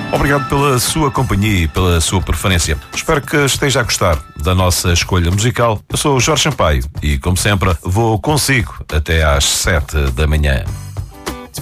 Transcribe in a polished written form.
Obrigado pela sua companhia e pela sua preferência. Espero que esteja a gostar da nossa escolha musical. Eu sou o Jorge Sampaio e, como sempre, vou consigo até às 7 da manhã.